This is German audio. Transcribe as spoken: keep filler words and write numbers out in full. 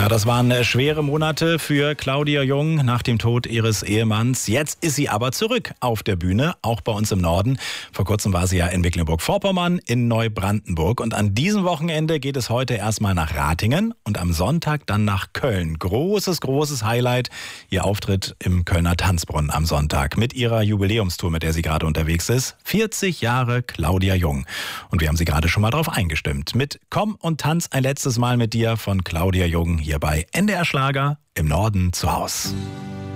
Ja, das waren äh, schwere Monate für Claudia Jung nach dem Tod ihres Ehemanns. Jetzt ist sie aber zurück auf der Bühne, auch bei uns im Norden. Vor kurzem war sie ja in Mecklenburg-Vorpommern, in Neubrandenburg. Und an diesem Wochenende geht es heute erstmal nach Ratingen und am Sonntag dann nach Köln. Großes, großes Highlight, ihr Auftritt im Kölner Tanzbrunnen am Sonntag mit ihrer Jubiläumstour, mit der sie gerade unterwegs ist. vierzig Jahre Claudia Jung. Und wir haben sie gerade schon mal drauf eingestimmt. Mit Komm und tanz ein letztes Mal mit dir von Claudia Jung hier bei N D R Schlager im Norden zu Haus.